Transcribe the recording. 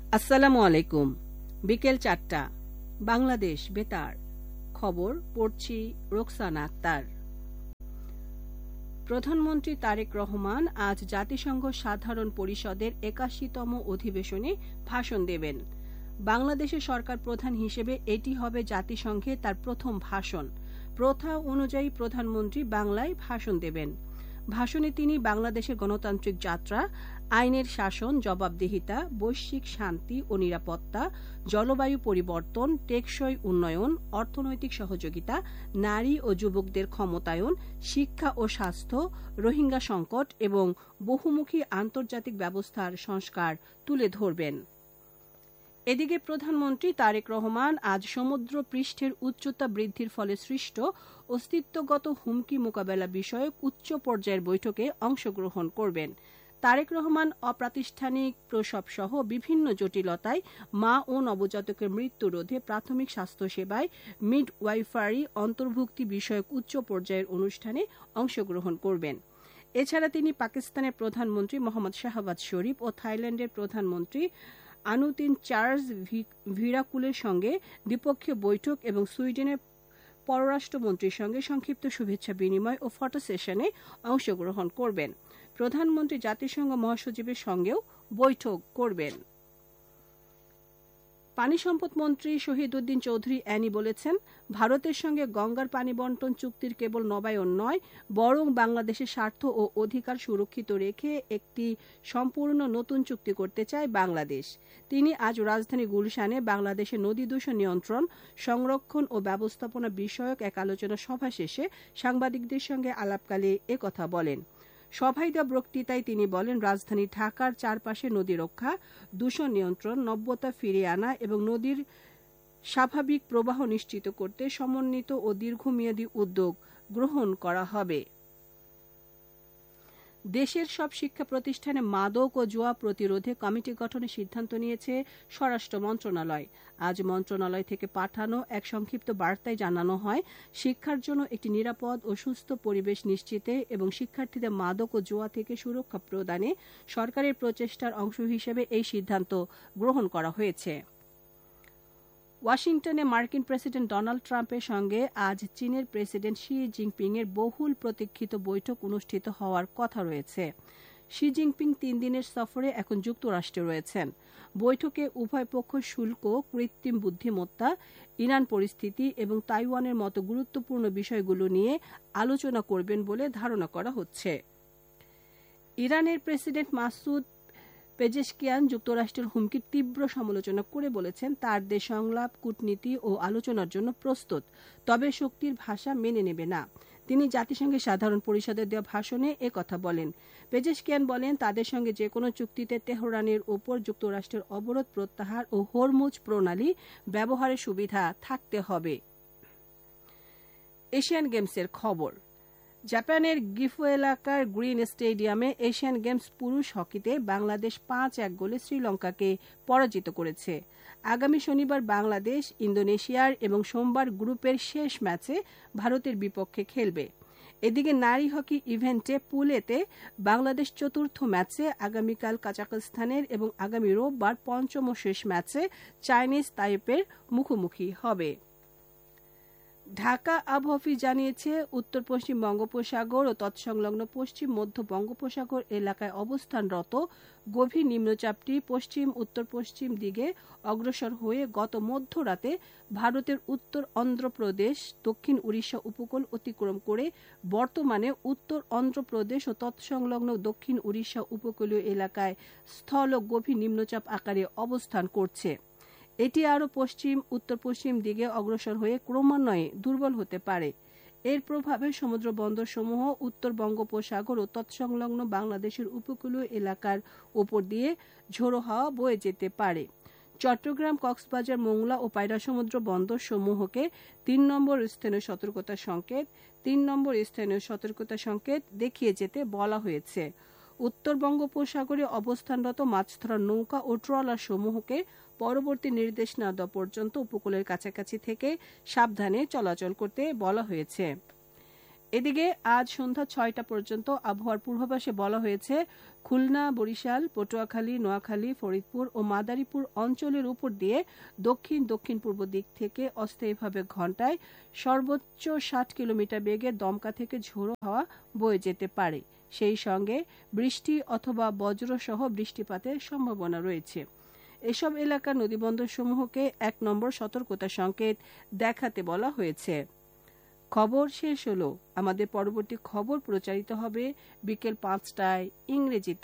আসসালামু আলাইকুম। বিকেল ৪টা, বাংলাদেশ বেতার খবর পড়ছি রোকসানা আক্তার। প্রধানমন্ত্রী তারেক রহমান আজ জাতিসংঘ সাধারণ পরিষদের ৮১তম অধিবেশনে ভাষণ দেবেন। বাংলাদেশের সরকার প্রধান হিসেবে এটি হবে জাতিসংঘে তার প্রথম ভাষণ। প্রথা অনুযায়ী প্রধানমন্ত্রী বাংলায় ভাষণ দেবেন। ভাষণে তিনি বাংলাদেশের গণতান্ত্রিক যাত্রা, আইনের শাসন, জবাবদিহিতা, বৈশ্বিক শান্তি ও নিরাপত্তা, জলবায়ু পরিবর্তন, টেকসই উন্নয়ন, অর্থনৈতিক সহযোগিতা, নারী ও যুবকদের ক্ষমতায়ন, শিক্ষা ও স্বাস্থ্য, রোহিঙ্গা সংকট এবং বহুমুখী আন্তর্জাতিক ব্যবস্থার সংস্কার তুলে ধরবেন। এদিকে প্রধানমন্ত্রী তারেক রহমান আজ সমুদ্র পৃষ্ঠের উচ্চতা বৃদ্ধির ফলে সৃষ্ট অস্তিত্বগত হুমকি মোকাবেলা বিষয়ক উচ্চ পর্যায়ের বৈঠকে অংশগ্রহণ করবেন। তারেক রহমান অপ্রাতিষ্ঠানিক প্রসব সহ বিভিন্ন জটিলতায় মা ও নবজাতকের মৃত্যু রোধে প্রাথমিক স্বাস্থ্যসেবায় মিডওয়াইফারি অন্তর্ভুক্তি বিষয়ক উচ্চ পর্যায়ের অনুষ্ঠানে অংশগ্রহণ করবেন। এছাড়া তিনি পাকিস্তানের প্রধানমন্ত্রী মোহাম্মদ শাহবাজ শরীফ ও থাইল্যান্ডের প্রধানমন্ত্রী আনুতিন চার্লস ভিরাকুলের সঙ্গে দ্বিপক্ষীয় বৈঠক এবং সুইডেনের পররাষ্ট্রমন্ত্রীর সঙ্গে সংক্ষিপ্ত শুভেচ্ছা বিনিময় ও ফটো সেশনে অংশগ্রহণ করবেন। প্রধানমন্ত্রী জাতিসংঘ মহাসচিবের সঙ্গেও বৈঠক করবেন। পানি সম্পদ মন্ত্রী শহীদ উদ্দিন চৌধুরী অ্যানি বলেছেন, ভারতের সঙ্গে গঙ্গার পানি বন্টন চুক্তির কেবল নবায়ন নয়, বরং বাংলাদেশের স্বার্থ ও অধিকার সুরক্ষিত রেখে একটি সম্পূর্ণ নতুন চুক্তি করতে চায় বাংলাদেশ। তিনি আজ রাজধানী গুলশানে বাংলাদেশের নদী দূষণ নিয়ন্ত্রণ, সংরক্ষণ ও ব্যবস্থাপনা বিষয়ক এক আলোচনা সভা শেষে সাংবাদিকদের সঙ্গে আলাপকালে একথা বলেন। সভায় দেওয়া বক্তৃতায় তিনি বলেন, রাজধানী ঢাকার চারপাশে নদী রক্ষা, দূষণ নিয়ন্ত্রণ, নব্যতা ফিরিয়ে আনা এবং নদীর স্বাভাবিক প্রবাহ নিশ্চিত করতে সমন্বিত ও দীর্ঘমেয়াদী উদ্যোগ গ্রহণ করা হবে। দেশের সব শিক্ষা প্রতিষ্ঠানে মাদক ও জুয়া প্রতিরোধে কমিটি গঠনের সিদ্ধান্ত নিয়েছে স্বরাষ্ট্র মন্ত্রণালয়। আজ মন্ত্রণালয় থেকে পাঠানো এক সংক্ষিপ্ত বার্তায় জানানো হয়, শিক্ষার জন্য একটি নিরাপদ ও সুস্থ পরিবেশ নিশ্চিতে এবং শিক্ষার্থীদের মাদক ও জুয়া থেকে সুরক্ষা প্রদানে সরকারের প্রচেষ্টার অংশ হিসেবে এই সিদ্ধান্ত গ্রহণ করা হয়েছে। ওয়াশিংটনে মার্কিন প্রেসিডেন্ট ডোনাল্ড ট্রাম্পের সঙ্গে আজ চীনের প্রেসিডেন্ট শি জিনপিং এর বহুল প্রতীক্ষিত বৈঠক অনুষ্ঠিত হওয়ার কথা রয়েছে। শি জিনপিং ৩ দিনের সফরে এখন যুক্তরাষ্ট্রে রয়েছেন। বৈঠকে উভয় পক্ষ শুল্ক, কৃত্রিম বুদ্ধিমত্তা, ইরান পরিস্থিতি এবং তাইওয়ানের মতো গুরুত্বপূর্ণ বিষয়গুলো নিয়ে আলোচনা করবেন বলে ধারণা করা হচ্ছে। ইরানের প্রেসিডেন্ট মাসুদ পেজেশকিয়ান যুক্তরাষ্ট্রের হুমকির তীব্র সমালোচনা করে বলেছেন, তার দেশ সংলাপ, কূটনীতি ও আলোচনার জন্য প্রস্তুত, তবে শক্তির ভাষা মেনে নেবে না। তিনি জাতিসংঘের সাধারণ পরিষদে দেওয়া ভাষণে একথা বলেন। পেজেশকিয়ান বলেন, তাদের সঙ্গে যে কোনো চুক্তিতে তেহরানের ওপর যুক্তরাষ্ট্রের অবরোধ প্রত্যাহার ও হরমুজ প্রণালী ব্যবহারের সুবিধা থাকতে হবে। এশিয়ান গেমসের খবর। জাপানের গিফু এলাকার গ্রিন স্টেডিয়ামে এশিয়ান গেমস পুরুষ হকিতে বাংলাদেশ ৫-১ গোলে শ্রীলঙ্কাকে পরাজিত করেছে। আগামী শনিবার বাংলাদেশ ইন্দোনেশিয়ার এবং সোমবার গ্রুপের শেষ ম্যাচে ভারতের বিপক্ষে খেলবে। এদিকে নারী হকি ইভেন্টে পুল এতে বাংলাদেশ চতুর্থ ম্যাচে আগামীকাল কাজাখস্তানের এবং আগামী রোববার পঞ্চম ও শেষ ম্যাচে চাইনিজ তাইপের মুখোমুখি হবে। ঢাকা আবহাওয়া অফিস জানিয়েছে, উত্তর পশ্চিম বঙ্গোপসাগর ও তৎসংলগ্ন পশ্চিম মধ্য বঙ্গোপসাগর এলাকায় অবস্থানরত গভীর নিম্নচাপটি পশ্চিম উত্তর পশ্চিম দিকে অগ্রসর হয়ে গত মধ্যরাতে ভারতের উত্তর অন্ধ্রপ্রদেশ, দক্ষিণ উড়িষ্যা উপকূল অতিক্রম করে বর্তমানে উত্তর অন্ধ্রপ্রদেশ ও তৎসংলগ্ন দক্ষিণ উড়িষ্যা উপকূলীয় এলাকায় স্থল গভীর নিম্নচাপ আকারে অবস্থান করছে। এটি আরও পশ্চিম উত্তর পশ্চিম দিকে অগ্রসর হয়ে ক্রমান্বয়ে দুর্বল হতে পারে। এর প্রভাবে সমুদ্র বন্দরসমূহ উত্তর বঙ্গোপসাগর ও তৎসংলগ্ন বাংলাদেশের উপকূলীয় এলাকার উপর দিয়ে ঝোড়ো হাওয়া বয়ে যেতে পারে। চট্টগ্রাম, কক্সবাজার, মোংলা ও পায়রা সমুদ্র বন্দর সমূহকে ৩ নম্বর স্থানীয় সতর্কতা সংকেত দেখিয়ে যেতে বলা হয়েছে। উত্তর বঙ্গোপসাগরে অবস্থানরত মাছ ধরার নৌকা ও ট্রলার সমূহকে পরবর্তী নির্দেশ না দেওয়া পর্যন্ত উপকূলের কাছাকাছি থেকে সাবধানে চলাচল করতে বলা হয়েছে। এদিকে আজ সন্ধ্যা ৬টা পর্যন্ত আবহাওয়ার পূর্বাভাসে বলা হয়েছে খুলনা, বরিশাল, পটুয়াখালী, নোয়াখালী, ফরিদপুর ও মাদারীপুর অঞ্চলের উপর দিয়ে দক্ষিণ পূর্ব দিক থেকে অস্থায়ীভাবে ঘণ্টায় সর্বোচ্চ ৬০ কিলোমিটার বেগে দমকা থেকে ঝোড়ো হাওয়া বয়ে যেতে পারে। সেই সঙ্গে বৃষ্টি অথবা বজ্রসহ বৃষ্টিপাতের সম্ভাবনা রয়েছে। এসব এলাকার নদীবন্দরসমূহকে ১ নম্বর সতর্কতা সংকেত দেখাতে বলা হয়েছে। খবর শেষ হলো। আমাদের পরবর্তী খবর প্রচারিত হবে বিকেল ৫টায় ইংরেজিতে।